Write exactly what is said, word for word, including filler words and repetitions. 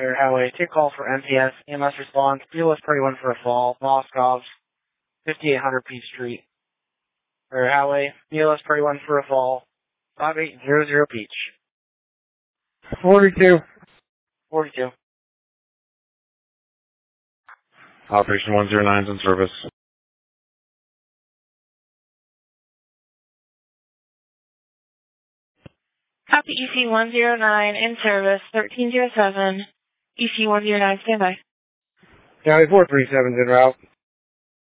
Air Highway, take call for M T S, E M S response, B L S Party one for a fall, Moscov's, fifty-eight hundred Peach Street. Air Highway, B L S Party one for a fall, five eight zero zero Peach. forty-two. forty-two. Operation one zero nine is in service. Copy E C one zero nine in service, thirteen zero seven. E C one zero nine, standby. County four three seven's en route.